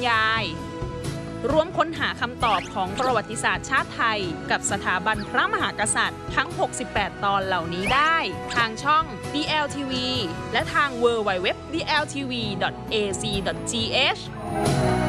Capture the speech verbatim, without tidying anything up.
ยายร่วมค้นหาคำตอบของประวัติศาสตร์ชาติไทยกับสถาบันพระมหากษัตริย์ทั้ง หกสิบแปด ตอนเหล่านี้ได้ทางช่อง ดี แอล ที วี และทาง ดับเบิลยู ดับเบิลยู ดับเบิลยู ดอท ดี แอล ที วี ดอท เอ ซี ดอท จี เอช